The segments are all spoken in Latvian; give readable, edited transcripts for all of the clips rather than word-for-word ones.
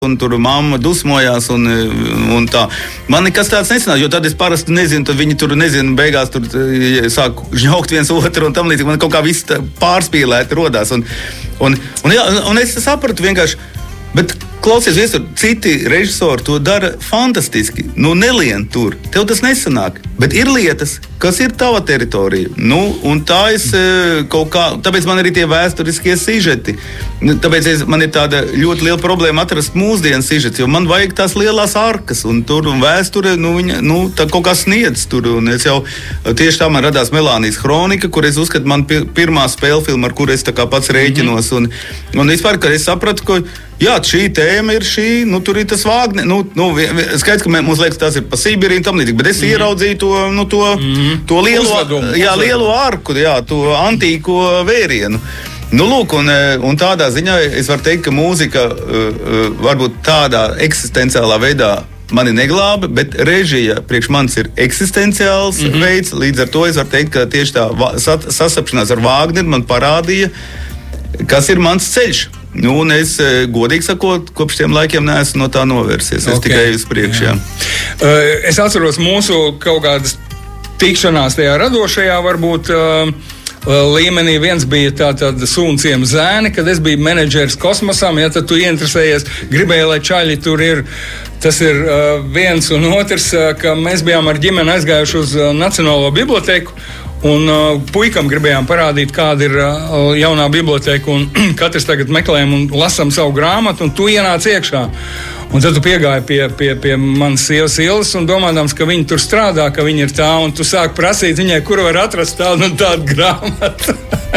un tur mamma dusmojās un tā. Man nekas tāds nesanāk, jo tad es parasti nezinu, tad viņi tur nezinu, beigās tur sāk žņaukt viens otru un tam līdzīgi. Man kaut kā viss pārspīlēti rodās. Un es sapratu vienkārši, bet klausies, viestur, citi režisori to dara fantastiski. Nu, nelien tur. Tev tas nesanāk. Bet ir lietas, kas ir tava teritorija. Nu, un tā es kaut kā, tāpēc man arī tie vēsturiskie sižeti. Tāpēc man ir tāda ļoti liela problēma atrast mūsdienu sižets, jo man vajag tās lielās arkas, un tur un vēsture, tā kaut kā sniedz tur. Un es jau tieši tā man radās Melānijas kronika, kur es uzskatu, man pirmā spēlfilma, ar kuru es tā kā pats rēķinos. Un vispār, kad es sapratu, ka jā, šī tēma ir šī, tur ir tas Vāgne. Skaidrs, ka mums liekas, tas ir pa Sibīriju un tam līdzīgi, bet es ieraudzīju to lielo arku, to antīko vērienu. Lūk, un tādā ziņā es varu teikt, ka mūzika varbūt tādā eksistenciālā veidā mani neglāba, bet režija priekš manis ir eksistenciāls veids. Līdz ar to es varu teikt, ka tieši tā sasapšanās ar Vāgneru man parādīja, kas ir mans ceļš. Un es, godīgi sakot, kopš tiem laikiem neesmu no tā novērsies. Es tikai uz priekšu. Es atceros mūsu kaut kādas tikšanās tajā radošajā varbūt līmenī. Viens bija tāda Sūnciem zēni, kad es biju menedžeris kosmosam, ja tad tu ieinteresējies, gribēji, lai čaļi tur ir. Tas ir viens un otrs, ka mēs bijām ar ģimeni aizgājuši uz Nacionālo biblioteku. Un puikam gribējām parādīt, kāda ir jaunā biblioteka, un katrs tagad meklējam un lasam savu grāmatu, un tu ienāc iekšā. Un tad tu piegāji pie manas sievas Ilzes un domādams, ka viņi tur strādā, ka viņi ir tā, un tu sāk prasīt viņai, kur var atrast tādu un tādu grāmatu.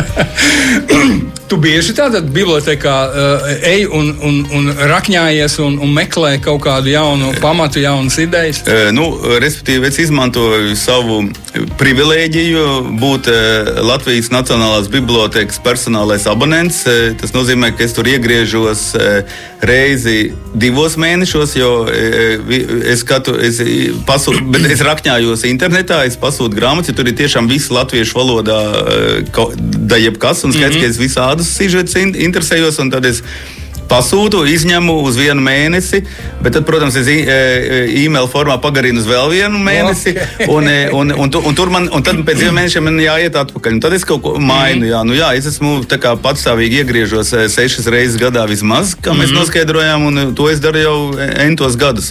Tu bieži tādā bibliotekā ej un rakņājies un meklē kaut kādu jaunu pamatu, jaunas idejas? Respektīvi, es izmantoju savu privilēģiju būt Latvijas Nacionālās bibliotekas personālais abonents. Tas nozīmē, ka es tur iegriežos reizi 2 mēnešos, jo es rakņājos internetā, es pasūtu grāmatas, jo tur ir tiešām visi latviešu valodā da jebkas, un skaidrs, ka es visādus sižetus interesējos, un tad es pasūtu, izņemu uz 1 mēnesi, bet tad, protams, es e-mail formā pagarinu uz vēl 1 mēnesi, un tad pēc 2 mēnešiem man jāiet atpakaļ. Un tad es kaut ko mainu. Es esmu tā kā patstāvīgi iegriežos 6 reizes gadā vismaz, kā mēs noskaidrojām, un to es daru jau entos gadus.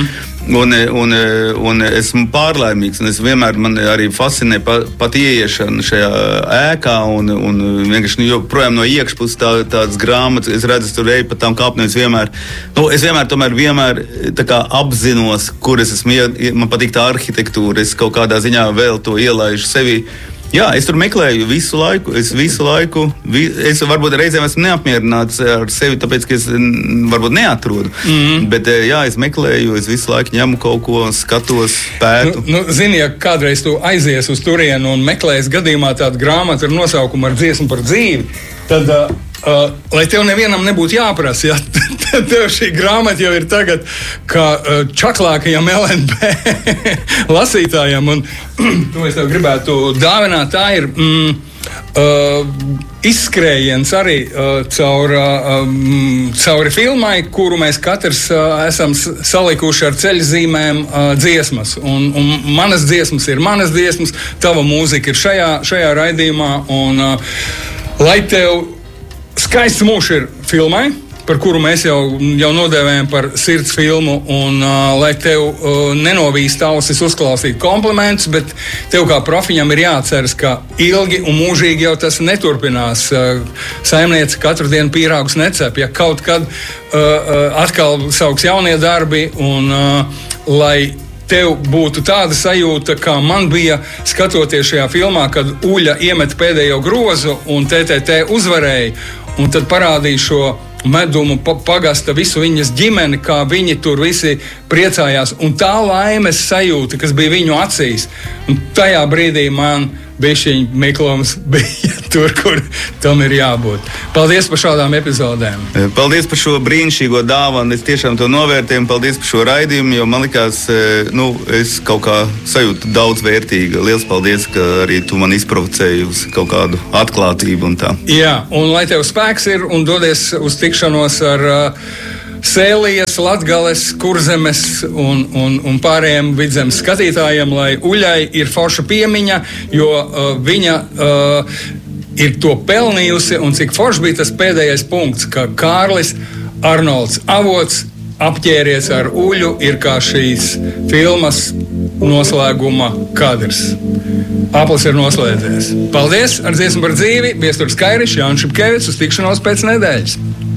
Un esmu pārlaimīgs, un es vienmēr man arī fascinē pat ieiešana šajā ēkā, un vienkārši joprojām no iekšpuses tādas grāmatas, es redzu, tur eju pa tām kāpnēm, es vienmēr tā kā apzinos, kur es esmu, man patīk tā arhitektūra, es kaut kādā ziņā vēl to ielaižu sevī. Jā, es tur meklēju visu laiku. Es varbūt reizēm esmu neapmierināts ar sevi, tāpēc, ka es varbūt neatrodu. Bet es meklēju, es visu laiku ņemu kaut ko, skatos, pētu. Zini, ja kādreiz tu aizies uz turienu un meklēs gadījumā tādu grāmatu ar nosaukumu ar dziesmu par dzīvi, tad, lai tev nevienam nebūtu jāprasa, tev šī grāmata jau ir tagad kā čaklākajam LNB lasītājam, un to es tev gribētu dāvināt. Tā ir izskrējiens arī cauri filmai, kuru mēs katrs esam salikuši ar ceļzīmēm dziesmas. Un manas dziesmas ir manas dziesmas, tava mūzika ir šajā raidījumā, un lai tev skaists mūžs ir filmai, par kuru mēs jau nodēvējam par sirds filmu, un lai tev nenovīst ausis uzklausīt komplimentus, bet tev kā profiņam ir jāatceras, ka ilgi un mūžīgi jau tas neturpinās. Saimniece katru dienu pīrāgus necep, ja kaut kad atkal sauks jaunie darbi, un lai tev būtu tāda sajūta, kā man bija skatoties šajā filmā, kad Uļa iemet pēdējo grozu un TTT uzvarēja, un tad parādīja šo Medumu pagasta visu viņas ģimeni, kā viņi tur visi priecājās, un tā laimes sajūta, kas bija viņu acīs. Un tajā brīdī man bišķiņ meklējums bija tur, kur tam ir jābūt. Paldies par šādām epizodēm. Paldies par šo brīnišķīgo dāvanu. Es tiešām to novērtēju. Paldies par šo raidījumu, jo man likās, es kaut kā sajūtu daudz vērtīga. Liels paldies, ka arī tu man izprovocēji uz kaut kādu atklātību un tā. Jā, un lai tev spēks ir un dodies uz tikšanos ar Sēlijas, Latgales, Kurzemes un pārējiem Vidzemes skatītājiem, lai Uļai ir forša piemiņa, jo viņa ir to pelnījusi, un cik forši bija tas pēdējais punkts, ka Kārlis Arnolds Avots apķēries ar Uļu, ir kā šīs filmas noslēguma kadrs. Aplis ir noslēdzies. Paldies! Ar dziesmu par dzīvi! Viesturs Kairišs, Jānis Šipkevics, uz tikšanos pēc nedēļas!